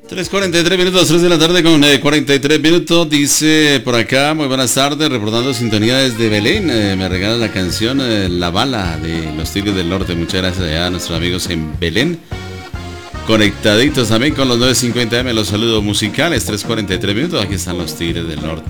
3:43 minutos, 3 de la tarde con 43 minutos. Dice por acá, muy buenas tardes, reportando sintonía desde Belén. Me regala la canción La Bala de los Tigres del Norte. Muchas gracias allá a nuestros amigos en Belén. Conectaditos también con los 9:50 AM, los saludos musicales. 3:43 minutos, aquí están los Tigres del Norte.